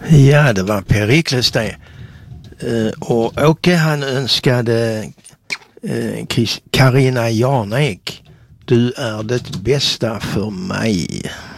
Ja, det var Perikles det. Och Åke han önskade Carina Jarnek. Du är det bästa för mig.